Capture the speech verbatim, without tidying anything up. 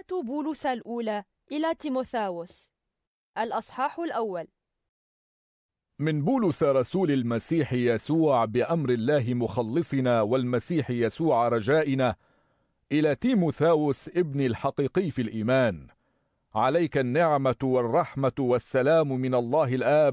رسالة بولس الأولى إلى تيموثاوس، الأصحاح الأول. من بولس رسول المسيح يسوع بأمر الله مخلصنا والمسيح يسوع رجائنا، إلى تيموثاوس ابن الحقيقي في الإيمان، عليك النعمة والرحمة والسلام من الله الآب